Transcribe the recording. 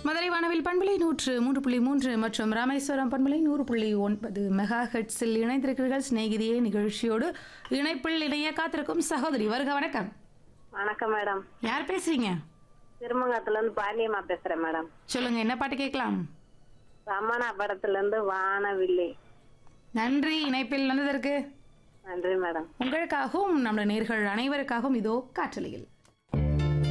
மதுரை வானவில் பண்பலை 103.3 மற்றும் ராமேஸ்வரம் பண்பலை 100.9 மெகா ஹெட்ஸில் இணைந்திருக்கிறீர்கள். சிநேகிதியே நிகழ்ச்சியோடு இணைப்பில் இணைய காத்திருக்கும் சகோதரி. வருக வணக்கம். வணக்கம் மேடம். யார் பேசுறீங்க? திருமங்கலத்துல இருந்து பாண்டியம்மா பேசுறேன் மேடம். சொல்லுங்க, என்ன பாட்டு கேட்கலாம்? ரமணா படத்துல இருந்து வானவில்லை. நன்றி இணைப்பில் வந்ததற்கு. நன்றி மேடம். உங்களுக்காகவும் நம்முடைய நேர்கள் அனைவருக்காகவும் இதோ காற்றலையில்.